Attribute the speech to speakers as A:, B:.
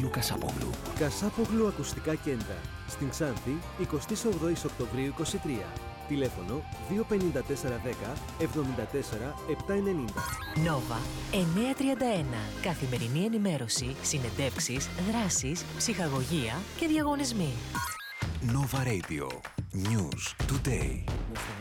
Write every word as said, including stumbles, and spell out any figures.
A: Κωνσταντίνου Κασάπογλου.
B: Κασάπογλου Ακουστικά Κέντρα. Στην Ξάνθη, εικοστή όγδοη Οκτωβρίου είκοσι τρία. Τηλέφωνο δύο πέντε τέσσερα δέκα εβδομήντα τέσσερα επτακόσια ενενήντα.
C: Νόβα εννιακόσια τριάντα ένα. Καθημερινή ενημέρωση, συνεντεύξεις, δράσεις, ψυχαγωγία και διαγωνισμοί.
A: Nova Radio. News Today.